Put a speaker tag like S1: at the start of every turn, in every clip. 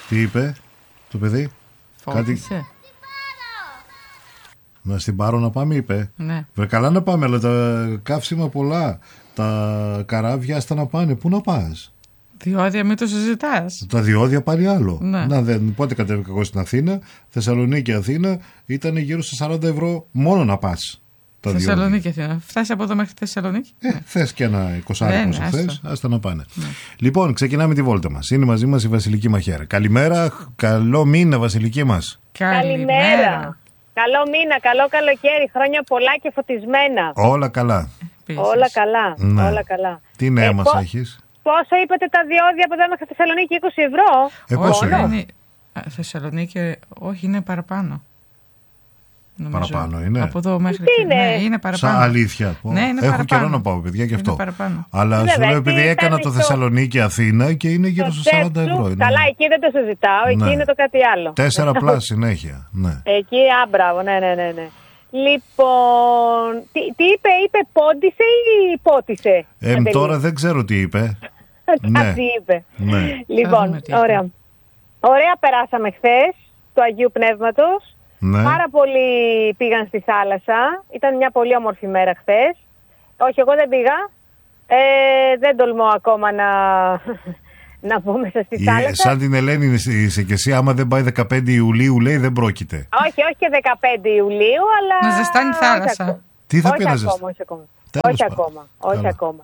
S1: Τι είπε το παιδί?
S2: Φώτισε.
S1: Κάτι... Να στην πάρω να πάμε, είπε.
S2: Ναι.
S1: Καλά να πάμε, αλλά τα καύσιμα πολλά. Τα καράβια άστα να πάνε. Πού να πας?
S2: Διόδια, μην το συζητάς.
S1: Τα διόδια πάλι άλλο.
S2: Ναι.
S1: Πότε κατέβηκα εγώ στην Αθήνα, Θεσσαλονίκη Αθήνα, ήταν γύρω στα 40 ευρώ μόνο να πας.
S2: Θεσσαλονίκη Αθήνα. Φτάσει από εδώ μέχρι τη Θεσσαλονίκη.
S1: Θες και ένα 20 όσο θες, άστα να πάνε. Ναι. Λοιπόν, ξεκινάμε τη βόλτα μας. Είναι μαζί μας η Βασιλική Μαχαίρα. Καλημέρα, καλό μήνα, Βασιλική μας.
S3: Καλημέρα. Καλό μήνα, καλό καλοκαίρι, χρόνια πολλά και φωτισμένα.
S1: Όλα καλά.
S3: Όλα καλά,
S1: ναι.
S3: Όλα καλά.
S1: Τι νέα μας έχεις?
S3: Πόσο είπατε τα διόδια από εδώ μέχρι Θεσσαλονίκη, 20 ευρώ?
S1: Πόσο
S2: είναι? Θεσσαλονίκη, όχι, είναι παραπάνω. Νομίζω.
S1: Παραπάνω είναι.
S2: Από εδώ μέχρι είναι παραπάνω.
S1: Σαν αλήθεια.
S2: Ναι, είναι
S1: έχω
S2: παραπάνω.
S1: καιρό να πάω, παιδιά, γι' αυτό. Αλλά
S3: βέβαια,
S1: σου λέω, επειδή έκανα το Θεσσαλονίκη Αθήνα και είναι γύρω στα 40 ευρώ.
S3: Καλά, εκεί δεν το συζητάω, εκεί είναι το κάτι άλλο.
S1: 4 πλάσ συνέχεια. Ναι.
S3: Εκεί, άμπραβο, ναι. Λοιπόν, τι είπε πόντισε ή πότισε?
S1: Τώρα δεν ξέρω τι είπε.
S3: Κάτι είπε.
S1: Ναι.
S3: Λοιπόν, ωραία περάσαμε χθες του Αγίου Πνεύματος.
S1: Ναι.
S3: Πάρα πολλοί πήγαν στη θάλασσα. Ήταν μια πολύ όμορφη μέρα χθες. Όχι, εγώ δεν πήγα. Δεν τολμώ ακόμα να πω μέσα στη θάλασσα.
S1: Σαν την Ελένη είσαι και εσύ, άμα δεν πάει 15 Ιουλίου, λέει, δεν πρόκειται.
S3: Όχι και 15 Ιουλίου, αλλά...
S2: Να ζεστάνει θάλασσα.
S1: Τι θα πει να ζεστάνει?
S3: Όχι ακόμα.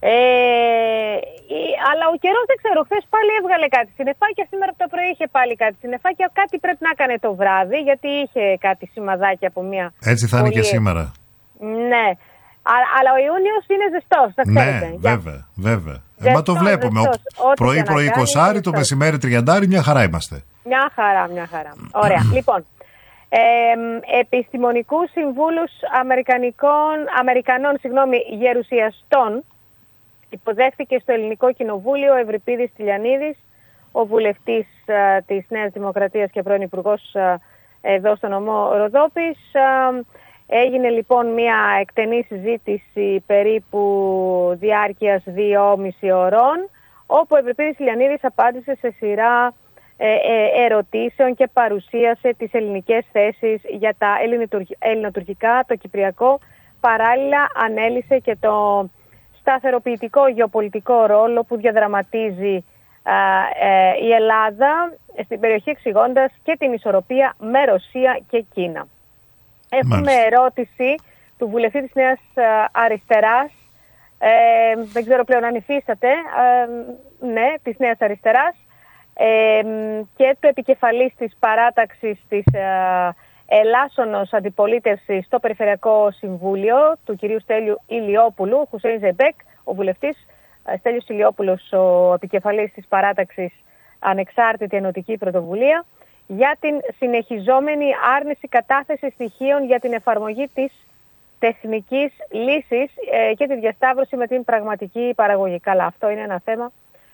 S3: Αλλά ο καιρός δεν ξέρω, χθες πάλι έβγαλε κάτι συννεφάκια, σήμερα το πρωί είχε πάλι κάτι συννεφάκια, κάτι πρέπει να έκανε το βράδυ, γιατί είχε κάτι σημαδάκι από μια...
S1: Έτσι θα είναι και σήμερα.
S3: Ναι, αλλά ο Ιούνιος είναι ζεστός, θα ξέρετε.
S1: Ναι, βέβαια. Μα το βλέπουμε, πρωί 20, το μεσημέρι 30, μια χαρά είμαστε.
S3: Μια χαρά. Ωραία, λοιπόν. Επιστημονικούς συμβούλους Αμερικανών γερουσιαστών υποδέχθηκε στο Ελληνικό Κοινοβούλιο ο Ευρυπίδης Τηλιανίδης, ο βουλευτής της Νέας Δημοκρατίας και πρώην υπουργός εδώ στο νομό Ροδόπης. Έγινε λοιπόν μια εκτενή συζήτηση περίπου διάρκειας 2,5 ωρών, όπου ο Ευρυπίδης Τηλιανίδης απάντησε σε σειρά ερωτήσεων και παρουσίασε τις ελληνικές θέσεις για τα ελληνοτουρκικά, το κυπριακό. Παράλληλα ανέλησε και το σταθεροποιητικό γεωπολιτικό ρόλο που διαδραματίζει η Ελλάδα στην περιοχή, εξηγώντας και την ισορροπία με Ρωσία και Κίνα. Έχουμε ερώτηση του βουλευτή της Νέας Αριστεράς, δεν ξέρω πλέον αν υφίσταται, ναι, της Νέας Αριστεράς, και του επικεφαλής της παράταξης της Ελλάσσονος Αντιπολίτευσης στο Περιφερειακό Συμβούλιο, του κυρίου Στέλιου Ηλιόπουλου, Χουσέιν Ζεμπέκ, ο βουλευτής Στέλιος Ηλιόπουλος, ο επικεφαλής της παράταξης Ανεξάρτητη Ενωτική Πρωτοβουλία, για την συνεχιζόμενη άρνηση κατάθεση στοιχείων για την εφαρμογή της τεχνικής λύσης και τη διασταύρωση με την πραγματική παραγωγή. Καλά, αυτό είναι ένα θέμα.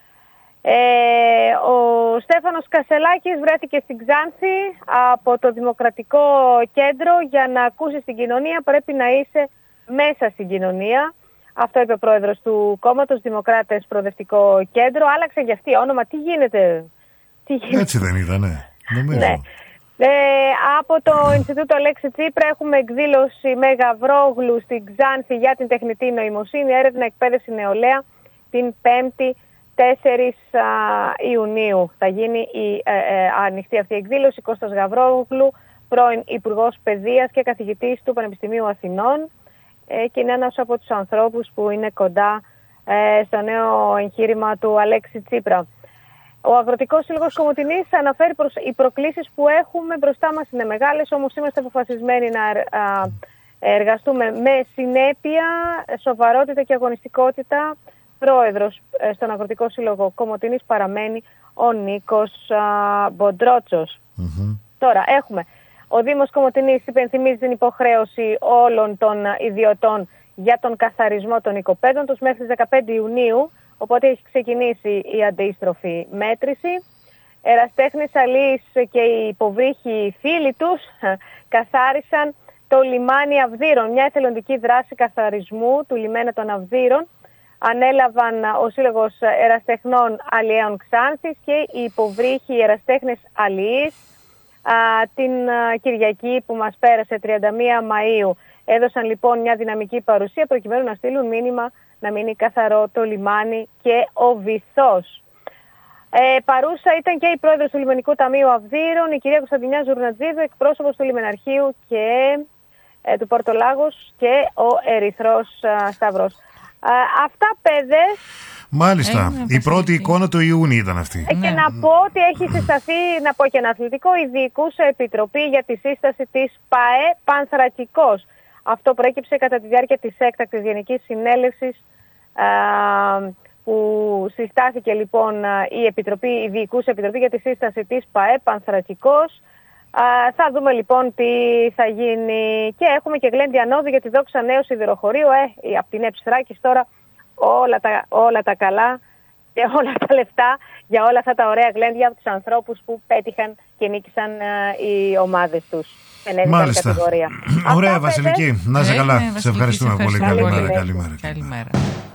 S3: Ο Στέφανος Κασελάκης βρέθηκε στην Ξάνθη από το Δημοκρατικό Κέντρο. Για να ακούσεις την κοινωνία πρέπει να είσαι μέσα στην κοινωνία. Αυτό είπε ο πρόεδρος του κόμματος Δημοκράτες Προοδευτικό Κέντρο. Άλλαξε και αυτή όνομα. Τι γίνεται?
S1: Έτσι δεν είδανε? Νομίζω.
S3: Ναι. Από το Ινστιτούτο Αλέξη Τσίπρα έχουμε εκδήλωση με Γαβρόγλου στην Ξάνθη για την τεχνητή νοημοσύνη, έρευνα, εκπαίδευση, νεολαία, την 5η 4 Ιουνίου. Θα γίνει η ανοιχτή αυτή εκδήλωση. Κώστας Γαβρόγλου, πρώην Υπουργός Παιδείας και καθηγητής του Πανεπιστημίου Αθηνών, και είναι ένας από τους ανθρώπους που είναι κοντά στο νέο εγχείρημα του Αλέξη Τσίπρα. Ο Αγροτικός Σύλλογος Κομοτηνής αναφέρει οι προκλήσεις που έχουμε μπροστά μας είναι μεγάλες, όμως είμαστε αποφασισμένοι να εργαστούμε με συνέπεια, σοβαρότητα και αγωνιστικότητα. Πρόεδρος στον Αγροτικό Σύλλογο Κομοτηνής παραμένει ο Νίκος Μποντρότσος. Τώρα έχουμε, ο Δήμος Κομοτηνής υπενθυμίζει την υποχρέωση όλων των ιδιωτών για τον καθαρισμό των οικοπαίδων τους μέχρι τις 15 Ιουνίου, οπότε έχει ξεκινήσει η αντίστροφη μέτρηση. Εραστέχνες αλείς και οι υποβρύχοι φίλοι τους καθάρισαν το λιμάνι Αυδείρων, μια εθελοντική δράση καθαρισμού του λιμένα των Αυδείρων ανέλαβαν ο Σύλλογος Εραστεχνών Αλλιέων Ξάνθης και οι υποβρύχοι εραστέχνες αλλιείς την Κυριακή που μας πέρασε, 31 Μαΐου. Έδωσαν λοιπόν μια δυναμική παρουσία προκειμένου να στείλουν μήνυμα να μείνει καθαρό το λιμάνι και ο βυθός. Παρούσα ήταν και η πρόεδρος του Λιμενικού Ταμείου Αυδείρων, η κυρία Κωνσταντινιά Ζουρνατζίδου, εκπρόσωπος του Λιμεναρχείου και του Πορτολάγος και ο Ερυθρός Σταυρός. Αυτά, παιδες.
S1: Μάλιστα. Η πρώτη εικόνα του Ιούνιου ήταν αυτή.
S3: Και να πω ότι έχει συσταθεί, να πω και ένα αθλητικό, ειδικούσα επιτροπή για τη σύσταση της ΠΑΕ Πανθρακικός. Αυτό προέκυψε κατά τη διάρκεια της έκτακτης Γενικής Συνέλευσης που συστάθηκε λοιπόν η ειδικούσα επιτροπή για τη σύσταση της ΠΑΕ Πανθρακικός. Θα δούμε λοιπόν τι θα γίνει και έχουμε και γλέντια νόδου για τη δόξα νέου σιδηροχωρίου. Από την Εψράκης τώρα όλα τα καλά και όλα τα λεφτά για όλα αυτά τα ωραία γλέντια από τους ανθρώπους που πέτυχαν και νίκησαν οι ομάδες τους.
S1: Μάλιστα. Ωραία, Βασιλική. Να είσαι καλά. Σε ευχαριστούμε πολύ. Καλημέρα.
S2: Καλημέρα.